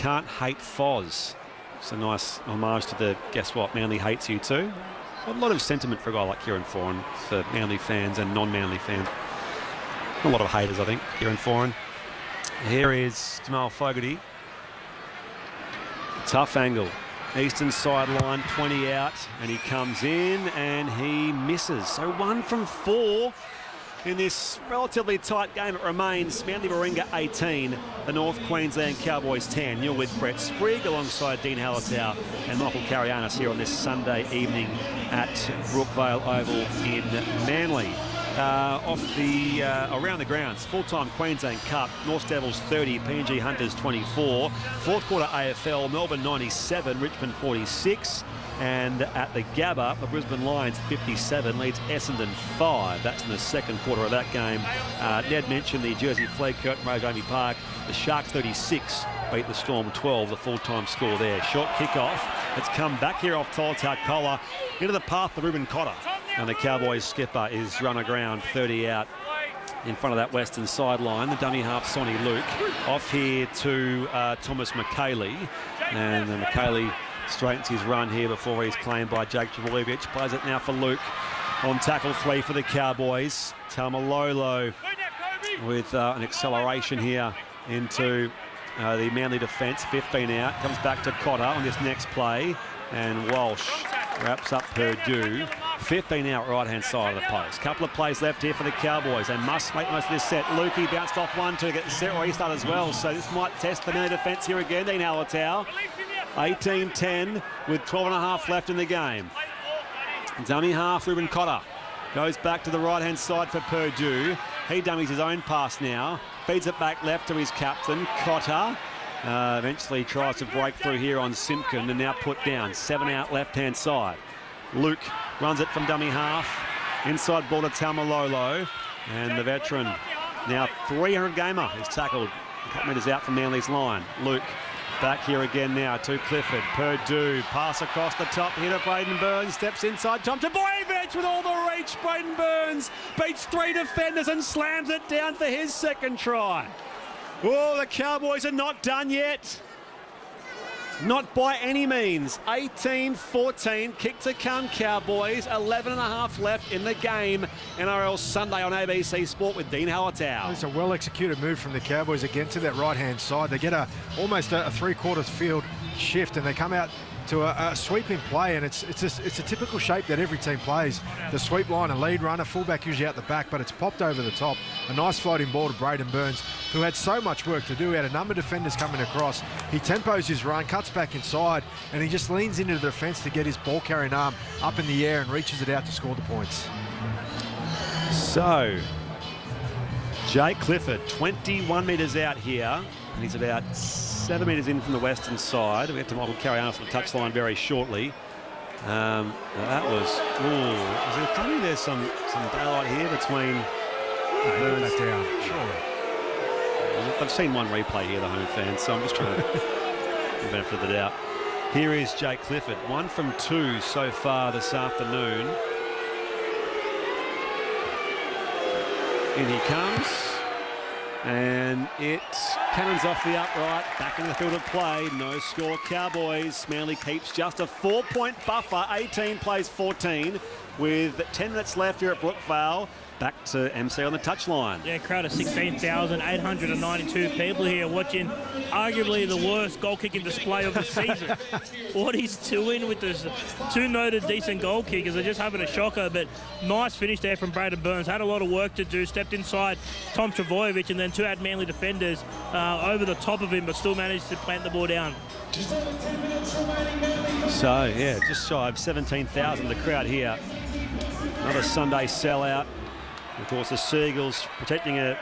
can't hate Foz. It's a nice homage to the guess what, Manly hates you too. A lot of sentiment for a guy like Kieran Foran for Manly fans and non-Manly fans. A lot of haters, I think, Kieran Foran. Here is Jamal Fogarty. Tough angle. Eastern sideline, 20 out, and he comes in and he misses. So 1 from 4 in this relatively tight game. It remains Manly Warringah 18, the North Queensland Cowboys 10. You're with Brett Sprigg alongside Dean Hallertau and Michael Carianis here on this Sunday evening at Brookvale Oval in Manly. Around the grounds, full-time Queensland Cup, North Devils 30, PNG Hunters 24. Fourth quarter AFL, Melbourne 97, Richmond 46. And at the Gabba, the Brisbane Lions 57 leads Essendon 5. That's in the second quarter of that game. Ned mentioned the Jersey Flegg Curtin Rose Amy Park. The Sharks 36 beat the Storm 12, the full-time score there. Short kick-off. It's come back here off Tolutau Kola into the path of Ruben Cotter. And the Cowboys skipper is run aground 30 out in front of that western sideline. The dummy half, Sonny Luke, off here to Thomas McKaylee. And then McKaylee straightens his run here before he's claimed by Jake Trbojevic. Plays it now for Luke on tackle 3 for the Cowboys. Taumalolo with an acceleration here into the Manly defence. 15 out. Comes back to Cotter on this next play. And Walsh wraps up Purdue. 15 out right-hand side of the post. Couple of plays left here for the Cowboys. They must make most of this set. Lukey bounced off 1 to get the set restart as well. So this might test the Manly defence here again. Dean Hallertau. 18-10 with 12 and a half left in the game. Dummy half, Ruben Cotter goes back to the right-hand side for Purdue. He dummies his own pass now. Feeds it back left to his captain, Cotter. Eventually tries to break through here on Simpkin and now put down. 7 out left-hand side. Luke runs it from dummy half. Inside ball to Taumalolo. And the veteran, now 300 gamer, is tackled a couple metres out from Manly's line. Luke back here again now to Clifford. Purdue, pass across the top here to Braden Burns. Steps inside, Tom Trbojevic with all the reach. Braden Burns beats 3 defenders and slams it down for his second try. Oh, the Cowboys are not done yet. Not by any means. 18-14, kick to come Cowboys. 11 and a half left in the game. NRL Sunday on ABC Sport with Dean Hallertau. It's a well-executed move from the Cowboys again to that right-hand side. They get almost a three-quarters field shift and they come out to a sweeping play, and it's a typical shape that every team plays. The sweep line, a lead runner, fullback usually out the back, but it's popped over the top. A nice floating ball to Braden Burns, who had so much work to do. He had a number of defenders coming across. He tempos his run, cuts back inside, and he just leans into the defence to get his ball-carrying arm up in the air and reaches it out to score the points. So, Jake Clifford, 21 metres out here, and he's about 7 metres in from the western side. We get to Michael Carianis on the touchline very shortly. That was, is there probably there's some daylight here between Burns down, surely. I've seen one replay here, the home fans, so I'm just trying to give the benefit of the doubt. Here is Jake Clifford, 1 from 2 so far this afternoon. In he comes. And it cannons off the upright, back in the field of play, no score Cowboys. Manly keeps just a 4-point buffer, 18 plays 14, with 10 minutes left here at Brookvale. Back to MC on the touchline. Yeah, crowd of 16,892 people here watching arguably the worst goal-kicking display of the season. What he's doing with this 2 noted decent goal kickers, they're just having a shocker, but nice finish there from Braden Burns. Had a lot of work to do, stepped inside Tom Trbojevic, and then 2 had Manly defenders over the top of him, but still managed to plant the ball down. So, yeah, just shy of 17,000 the crowd here. Another Sunday sellout. Of course, the Seagulls protecting a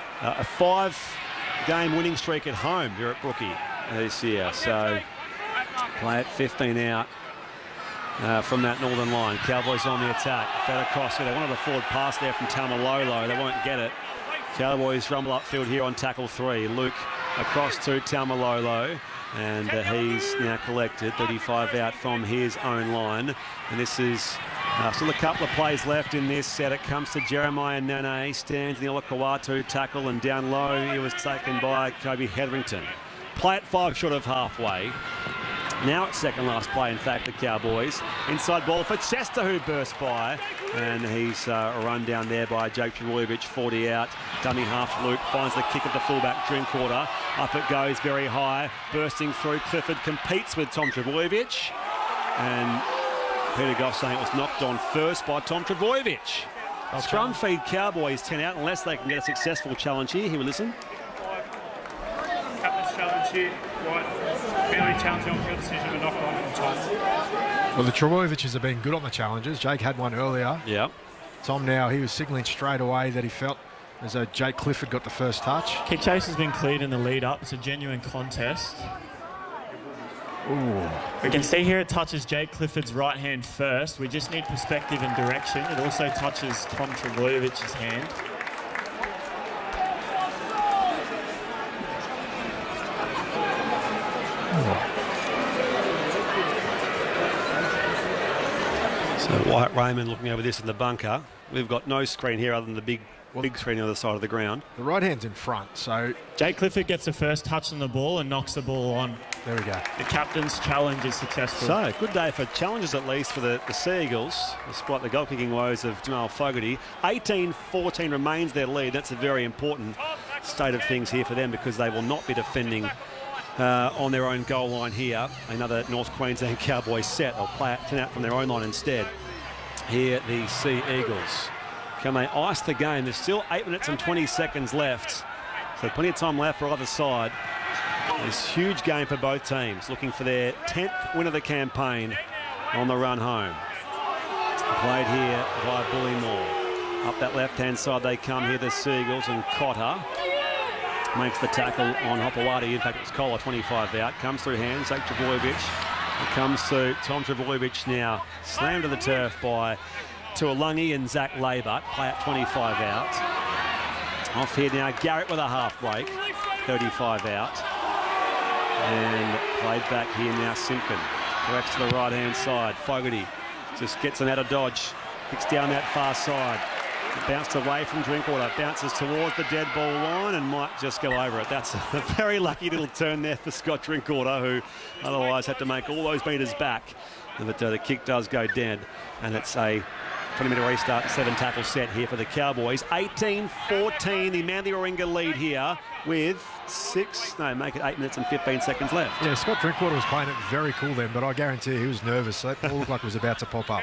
5-game winning streak at home here at Brookie this year. So, play it 15 out from that northern line. Cowboys on the attack. Fed across. They wanted a forward pass there from Taumalolo. They won't get it. Cowboys rumble upfield here on tackle 3. Luke across to Taumalolo. And he's now collected 35 out from his own line. And this is still a couple of plays left in this set. It comes to Jeremiah Nene. Stands in the Olakawatu tackle, and down low he was taken by Kobe Hetherington. Play at 5 short of halfway. Now it's second last play, in fact, the Cowboys. Inside ball for Chester, who bursts by. And he's run down there by Jake Trbojevic, 40 out. Dummy half Luke finds the kick at the fullback, Drinkwater. Up it goes, very high. Bursting through, Clifford competes with Tom Trbojevic. And Peter Goff saying it was knocked on first by Tom Trbojevic. Scrum feed Cowboys 10 out unless they can get a successful challenge here. Here we listen. Captain's challenge here, right? Manly challenging on field decision, but knocked on from Tom. Well, the Trbojevics have been good on the challenges. Jake had one earlier. Yeah. Tom now, he was signalling straight away that he felt as though Jake Clifford got the first touch. Kick chase has been cleared in the lead up. It's a genuine contest. Ooh. We can see here it touches Jake Clifford's right hand first. We just need perspective and direction. It also touches Tom Trebojevic's hand. So Wyatt Raymond looking over this in the bunker. We've got no screen here other than the big screen on the other side of the ground. The right hand's in front, so... Jake Clifford gets the first touch on the ball and knocks the ball on. There we go. The captain's challenge is successful. So, good day for challenges at least for the Sea Eagles, despite the goal-kicking woes of Jamal Fogarty. 18-14 remains their lead. That's a very important state of things here for them because they will not be defending on their own goal line here. Another North Queensland Cowboys set. They'll play it 10 out from their own line instead. Here, the Sea Eagles. Can they ice the game? There's still 8 minutes and 20 seconds left. So plenty of time left for either side. This huge game for both teams, looking for their 10th win of the campaign on the run home. Played here by Bullymore. Up that left-hand side they come here, the Sea Eagles, and Cotter makes the tackle on Hopewadi. In fact, it's Kohler, 25 out. Comes through hands, Jake Trbojevic. It comes to Tom Trbojevic now. Slammed to the turf by Tuolungi and Zach Labert. Play at 25 out. Off here now, Garrett with a half break. 35 out. And played back here now, Simpkin. Corrects to the right-hand side. Fogarty just gets an out of dodge. Kicks down that far side. It bounced away from Drinkwater. Bounces towards the dead ball line and might just go over it. That's a very lucky little turn there for Scott Drinkwater, who otherwise had to make all those metres back. But the kick does go dead. And it's a 20-minute restart, 7 tackle set here for the Cowboys. 18-14, the Manly Warringah lead here with 8 minutes and 15 seconds left. Yeah, Scott Drinkwater was playing it very cool then, but I guarantee he was nervous. That ball looked like it was about to pop up.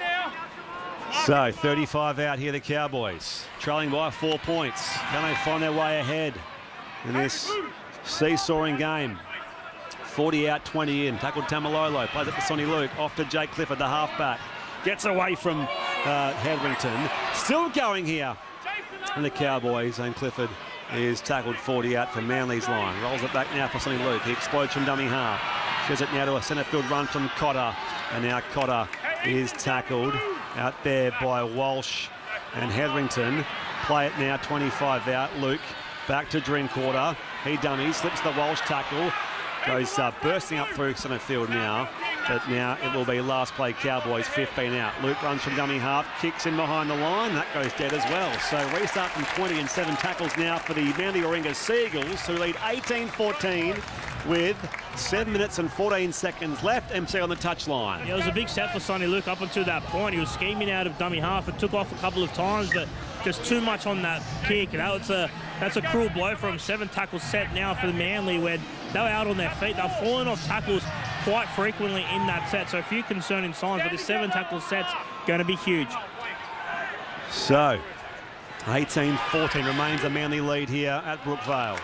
So, 35 out here, the Cowboys. Trailing by 4 points. Can they find their way ahead in this seesawing game? 40 out, 20 in. Tackled Tamalolo. Plays it for Sonny Luke. Off to Jake Clifford, the halfback. Gets away from Hetherington. Still going here. And the Cowboys, and Clifford is tackled 40 out from Manly's line. Rolls it back now for Sonny Luke. He explodes from dummy half. Shows it now to a centre field run from Cotter. And now Cotter is tackled out there by Walsh and Hetherington. Play it now, 25 out. Luke back to Drinkwater. He dummies, slips the Walsh tackle. Goes bursting up through centre field now. But now it will be last play Cowboys, 15 out. Luke runs from dummy half, kicks in behind the line. That goes dead as well. So restart from 20 and 7 tackles now for the Manly Warringah Sea Eagles, who lead 18-14 with 7 minutes and 14 seconds left. MC on the touchline. Yeah, it was a big set for Sonny Luke up until that point. He was scheming out of dummy half. It took off a couple of times, but just too much on that kick. That's a cruel blow for him. 7 tackles set now for the Manly, where they were out on their feet. They're falling off tackles quite frequently in that set. So a few concerning signs, but this 7 tackle set's going to be huge. So 18-14 remains the Manly lead here at Brookvale.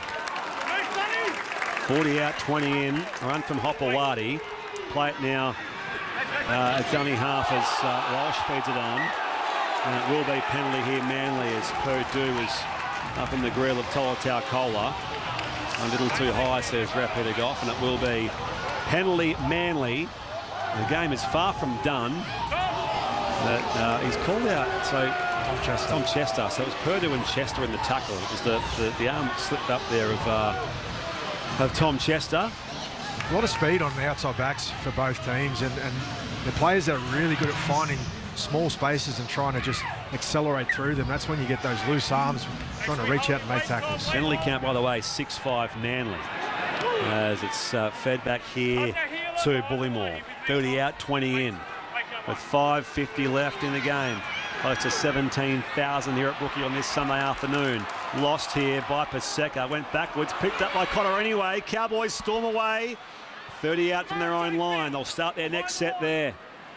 40 out, 20 in. A run from Hopewadi. Play it now at dummy half as Walsh feeds it on. And it will be penalty here, Manly, as Purdue is up in the grill of Tolutau Kola. A little too high, says Rep Peter Goff, and it will be penalty Manly. The game is far from done. But he's called out, so Tom Chester. So it was Purdue and Chester in the tackle. It was the arm slipped up there of Tom Chester. A lot of speed on the outside backs for both teams, and the players are really good at finding small spaces and trying to just accelerate through them. That's when you get those loose arms trying to reach out and make tackles. Penalty count, by the way, 6-5 Manly. as it's fed back here to Bullymore. 30 out, 20 in, with 5:50 left in the game. Close to 17,000 here at Brookie on this Sunday afternoon. Lost here by Paseka, went backwards, picked up by Cotter anyway. Cowboys storm away. 30 out from their own line. They'll start their next set there.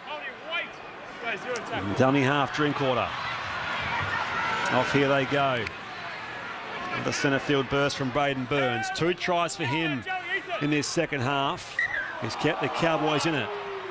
Dummy half Drinkwater. Off here they go. The centre field burst from Braden Burns. 2 tries for him in this second half. He's kept the Cowboys in it.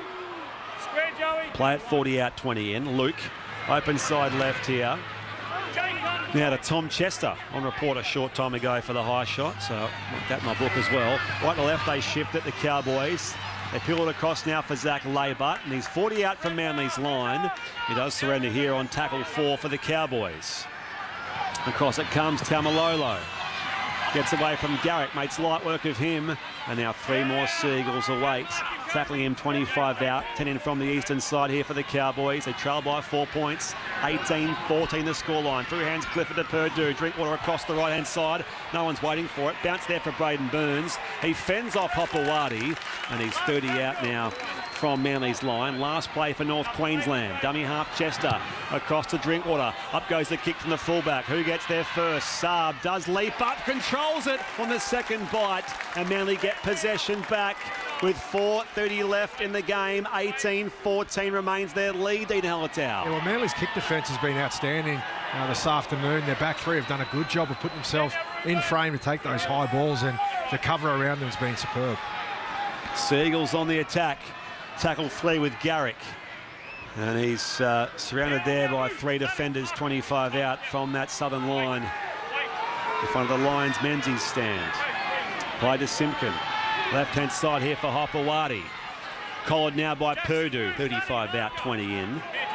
Play at 40 out, 20 in. Luke, open side left here. Now to Tom Chester on report a short time ago for the high shot, so I'll mark that in my book as well. Right to left they shift at the Cowboys. They peel it across now for Zach Laybutt, and he's 40 out from Manly's line. He does surrender here on tackle 4 for the Cowboys. Across it comes Taumalolo. Gets away from Garrick, makes light work of him, and now 3 more Seagulls await. Tackling him 25 out, 10 in from the eastern side here for the Cowboys. They trail by 4 points, 18-14 the scoreline. Through hands Clifford to Purdue, Drinkwater across the right-hand side. No one's waiting for it. Bounce there for Braden Burns. He fends off Hopewadi, and he's 30 out now from Manly's line. Last play for North Queensland. Dummy half Chester across to Drinkwater. Up goes the kick from the fullback. Who gets there first? Saab does leap up, controls it on the second bite, and Manly get possession back with 4:30 left in the game. 18-14 remains their lead, Dean Hallertau. Yeah, well, Manly's kick defence has been outstanding this afternoon. Their back three have done a good job of putting themselves in frame to take those high balls, and the cover around them has been superb. Seagulls on the attack. Tackle 3 with Garrick. And he's surrounded there by 3 defenders, 25 out from that southern line. In front of the Lions Menzies stand. Play to Simpkin. Left-hand side here for Hopewadi. Collared now by Purdue. 35 out, 20 in.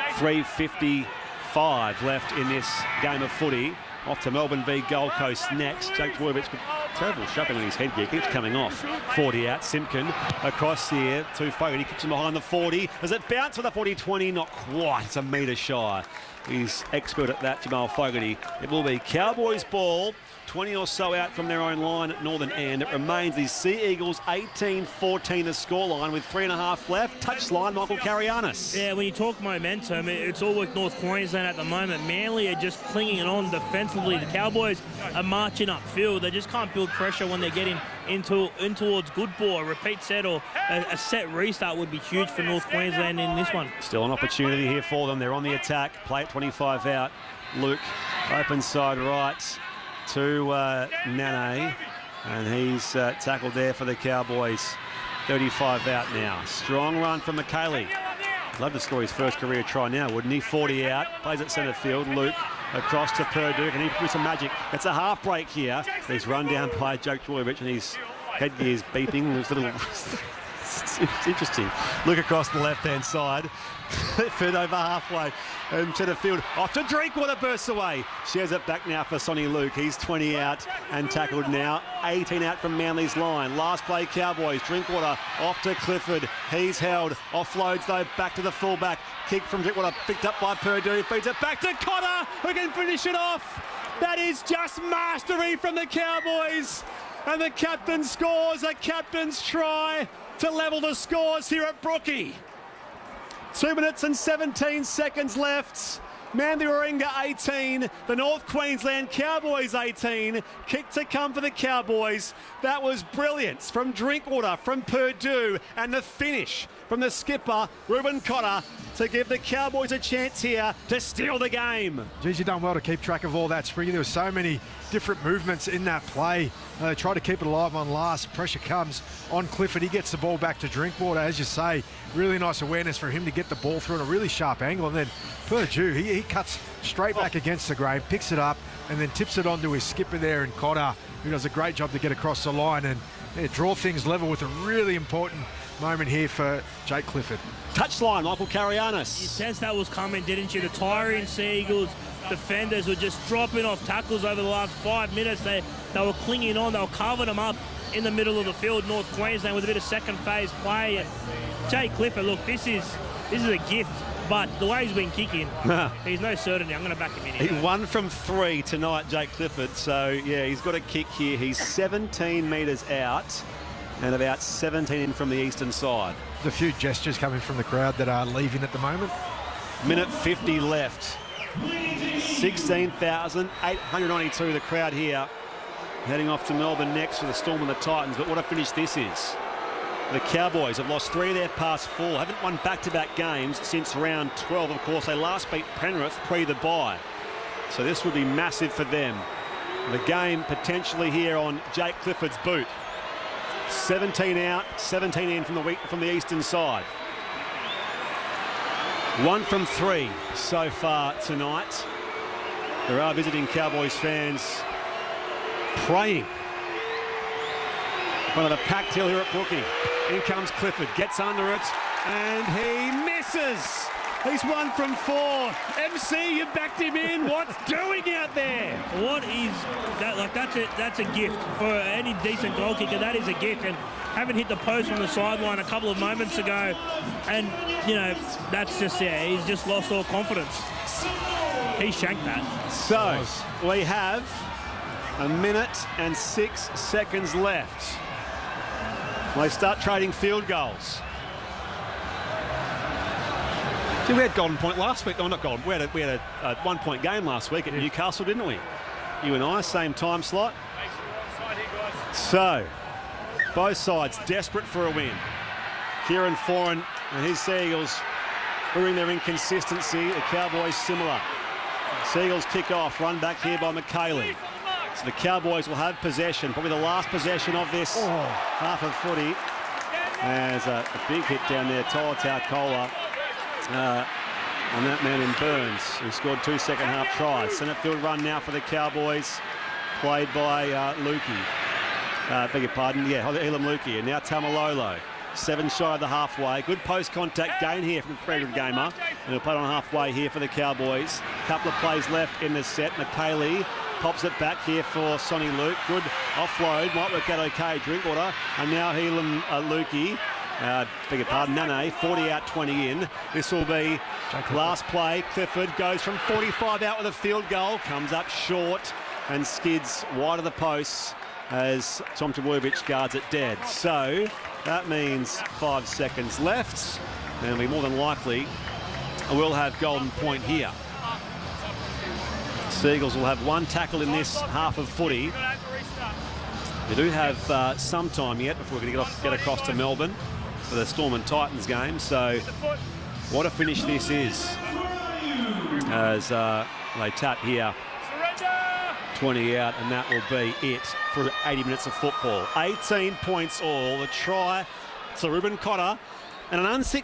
3:55 left in this game of footy. Off to Melbourne v Gold Coast next. Jake Dvojevic, terrible shuffling on his headgear, keeps coming off. 40 out, Simpkin across here to Fogarty, kicks him behind the 40. Does it bounce with a 40-20? Not quite, it's a metre shy. He's expert at that, Jamal Fogarty. It will be Cowboys ball, 20 or so out from their own line at northern end. It remains the Sea Eagles 18-14 the scoreline with 3.5 left. Touchline, Michael Karianis. Yeah, when you talk momentum, it's all with North Queensland at the moment. Manly are just clinging on defensively. The Cowboys are marching upfield. They just can't build pressure when they're getting in towards good ball. A repeat set or a set restart would be huge for North Queensland in this one. Still an opportunity here for them. They're on the attack. Play at 25 out. Luke, open side right to Nane, and he's tackled there for the Cowboys. 35 out now. Strong run from McKaylee. Love to score his first career try now, wouldn't he? 40 out, plays at centre field. Luke across to Purdue, and he produces some magic. It's a half break here. He's run down by Jake Dvojevic, and his headgear's beeping. It's interesting. Look across the left-hand side. Fed over halfway and centre field. Off to Drinkwater, bursts away. Shares it back now for Sonny Luke. He's 20 out and tackled now. 18 out from Manly's line. Last play, Cowboys. Drinkwater off to Clifford. He's held. Offloads, though, back to the fullback. Kick from Drinkwater, picked up by Purdue. Feeds it back to Cotter, who can finish it off. That is just mastery from the Cowboys. And the captain scores a captain's try to level the scores here at Brookie. 2 minutes and 17 seconds left. Manly Warringah 18, the North Queensland Cowboys 18. Kick to come for the Cowboys. That was brilliance from Drinkwater, from Purdue, and the finish from the skipper, Reuben Cotter, to give the Cowboys a chance here to steal the game. Geez, you've done well to keep track of all that, Spriggy. There were so many different movements in that play. They try to keep it alive on last. Pressure comes on Clifford. He gets the ball back to Drinkwater, as you say. Really nice awareness for him to get the ball through at a really sharp angle. And then Purdue, he cuts straight back against the grain, picks it up, and then tips it onto his skipper there in Cotter, who does a great job to get across the line and draw things level with a really important moment here for Jake Clifford. Touchline, Michael Karianis. You sensed that was coming, didn't you? The tiring Sea Eagles defenders were just dropping off tackles over the last 5 minutes. They were clinging on. They were carving them up in the middle of the field, North Queensland, with a bit of second phase play. And Jake Clifford, look, this is a gift But the way he's been kicking, he's no certainty. I'm going to back him in here. He 1 from 3 tonight, Jake Clifford. So, yeah, he's got a kick here. He's 17 metres out and about 17 in from the eastern side. There's a few gestures coming from the crowd that are leaving at the moment. Minute 50 left. 16,892 the crowd here. Heading off to Melbourne next for the Storm and the Titans. But what a finish this is. The Cowboys have lost 3 of their past 4. Haven't won back-to-back games since round 12. Of course, they last beat Penrith pre the bye. So this would be massive for them. The game potentially here on Jake Clifford's boot. 17 out, 17 in from the eastern side. 1 from 3 so far tonight. There are visiting Cowboys fans praying. One of the packed hill here at Brookie. In comes Clifford, gets under it, and he misses. He's 1 from 4. MC, you backed him in. What's doing out there? What is that? Like, that's a gift for any decent goal kicker. That is a gift. And having hit the post from the sideline a couple of moments ago, and that's just he's just lost all confidence. He shanked that. So we have a minute and 6 seconds left. They start trading field goals. See, we had Golden Point last week. Oh, not Golden. We had a 1-point game last week at Newcastle, didn't we? You and I, same time slot. So, both sides desperate for a win. Kieran Foran and his Seagulls proving their inconsistency. The Cowboys similar. Seagulls kick off, run back here by McKaylee. So the Cowboys will have possession, probably the last possession of this half of footy. There's a big hit down there, Tolotau Kola. And that man in Burns, who scored 2 second-half tries. Centre field run now for the Cowboys, played by Lukey. Beg your pardon, Elam Lukey. And now Tamalolo, 7 shy of the halfway. Good post-contact gain here from Frederick Gamer. And he'll play it on halfway here for the Cowboys. Couple of plays left in the set. McKaylee pops it back here for Sonny Luke. Good offload, might work out okay. Drinkwater, and now Elam Lukey. Beg your pardon, Nane, 40 out, 20 in. This will be last play. Clifford goes from 45 out with a field goal, comes up short and skids wide of the posts as Tom Trbojevic guards it dead. So that means 5 seconds left, and we more than likely will have Golden Point here. Seagulls will have 1 tackle in this half of footy. We do have some time yet before we're going to get across to Melbourne for the Storm and Titans game. So what a finish this is as they tap here. 20 out, and that will be it for 80 minutes of football. 18 points all. The try to Ruben Cotter and an